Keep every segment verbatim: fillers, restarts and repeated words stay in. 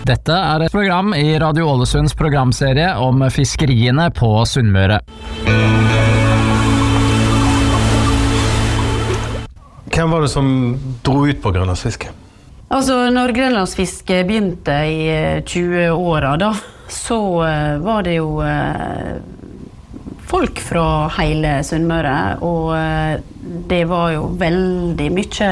Dette er et program i Radio Ålesunds programserie om fiskeriene på Sunnmøre. Hvem var det som dro ut på grønlandsfiske? Altså, når grønlandsfiske begynte i tjue-åra da, så var det jo folk fra hele Sunnmøre, og det var jo veldig mye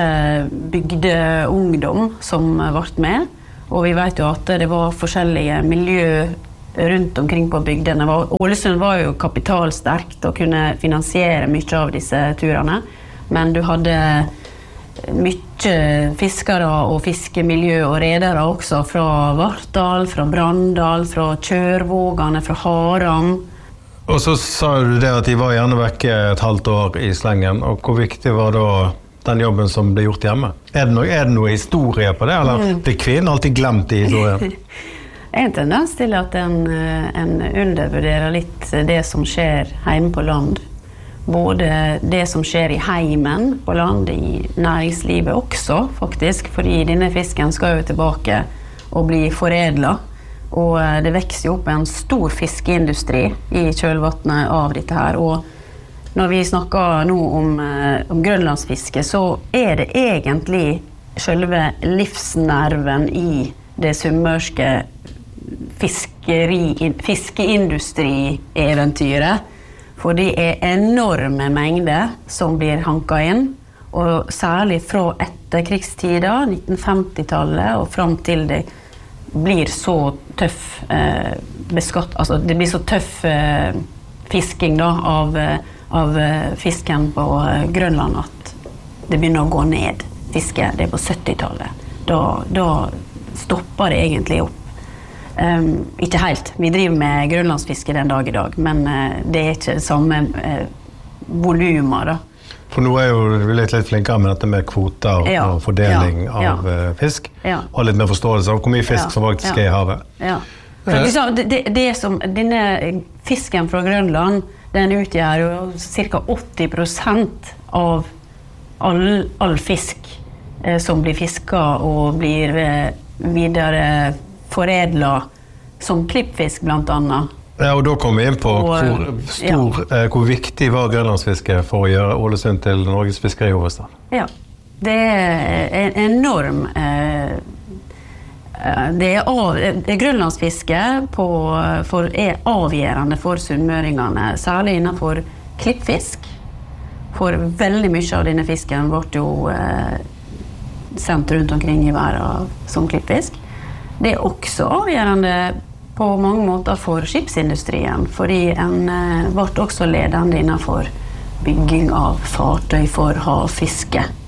bygdeungdom som ble med. Og vi vet jo at det var forskjellige miljø rundt omkring på bygdene. Ålesund var jo kapitalsterkt og kunne finansiere mye av disse turene. Men du hadde mye fiskere og fiskemiljø og redere også fra Vartdal, fra Brandal, fra Kjørvågane, fra Haram. Og så sa du det at de var gjerne vekke et halvt år i slengen, og hvor viktig var da den jobben som ble gjort hjemme? Er det noe, er det noe historie på det, eller mm. blir kvinnen alltid glemt i historien? En tendens til at en, en undervurderer litt det som skjer hjemme på land. Både det som skjer i heimen på land, i næringslivet også faktisk, fordi denne fisken skal jo tilbake og bli foredlet. Og det vekser jo opp en stor fiskeindustri i kjølvattnet av dette her, og når vi snakker nå om, om grønlandsfiske, så er det egentlig selve livsnerven i det sunnmørske fiskeri, fiskeindustrieventyret. For det er enorme mengder som blir hanket inn, og særlig fra etterkrigstida, nitten femti-tallet, og frem til det blir så tøff eh, beskatt, altså det blir så tøff eh, fisking da, av av fisken på Grønland at det begynner å gå ned fiske, det er på sytti-tallet. Da, da stopper det egentlig opp. Um, ikke helt, vi driver med grønlandsfiske den dag i dag, men uh, det er ikke samme uh, volumer da. For nå er jo vi litt, litt flinkere med dette med kvoter og, ja, og fordeling ja, ja. av uh, fisk, ja. og litt mer forståelse av hvor mye fisk ja, som faktisk ja, er i havet. Ja. For liksom, det, det som, denne fisken fra Grønland, den utgjør jo cirka åtti prosent av all, all fisk eh, som blir fisket og blir eh, videre foredlet som klippfisk blant annet. Ja, og da kommer vi inn på og, hvor, stor, ja. eh, hvor viktig var grønlandsfiske for å gjøre Ålesund til Norges fiskerihovedstad. Ja, det er en enorm eh, Det er, av, det er grønlandsfiske på, for, er avgjørende for sunnmøringene, særlig innenfor klippfisk. For veldig mye av denne fisken ble jo eh, sendt rundt omkring i verden som klippfisk. Det er også avgjørende på mange måter for skipsindustrien, fordi en eh, ble også ledende innenfor bygging av fartøy for havfiske.